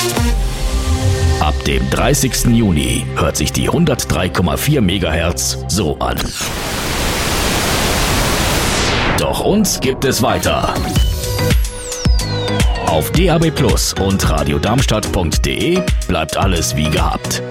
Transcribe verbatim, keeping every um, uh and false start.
Ab dem dreißigsten Juni hört sich die hundertdrei Komma vier Megahertz so an. Doch uns gibt es weiter. Auf D A B Plus und radiodarmstadt punkt de bleibt alles wie gehabt.